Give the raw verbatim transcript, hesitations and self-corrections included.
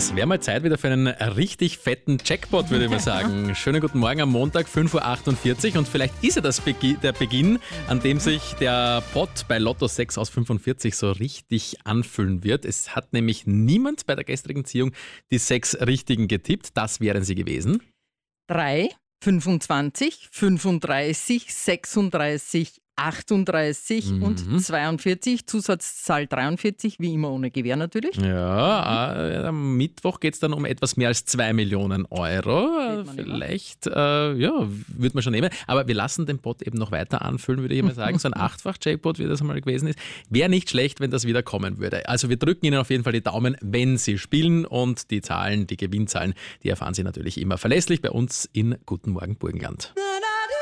Es wäre mal Zeit wieder für einen richtig fetten Jackpot, würde ich mal sagen. Schönen guten Morgen am Montag, fünf Uhr achtundvierzig. Und vielleicht ist ja das Begi- der Beginn, an dem sich der Pot bei Lotto sechs aus fünfundvierzig so richtig anfüllen wird. Es hat nämlich niemand bei der gestrigen Ziehung die sechs Richtigen getippt. Das wären sie gewesen. drei, fünfundzwanzig, fünfunddreißig, sechsunddreißig, achtunddreißig Mhm. und zweiundvierzig. Zusatzzahl dreiundvierzig, wie immer ohne Gewähr natürlich. Ja, äh, am Mittwoch geht es dann um etwas mehr als zwei Millionen Euro. Äh, Geht man Vielleicht, äh, ja, würde man schon nehmen. Aber wir lassen den Pot eben noch weiter anfüllen, würde ich mal sagen. So ein Achtfach-Jackpot, wie das mal gewesen ist. Wäre nicht schlecht, wenn das wieder kommen würde. Also wir drücken Ihnen auf jeden Fall die Daumen, wenn Sie spielen. Und die Zahlen, die Gewinnzahlen, die erfahren Sie natürlich immer verlässlich bei uns in Guten Morgen Burgenland.